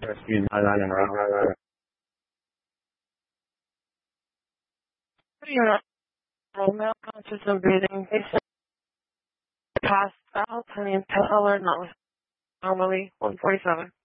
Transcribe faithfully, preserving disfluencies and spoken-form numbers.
Rescue nine nine and right, right, right. You're not normal, conscious and breathing. Patient passed out, honey, and pet alert, not normally one forty-seven.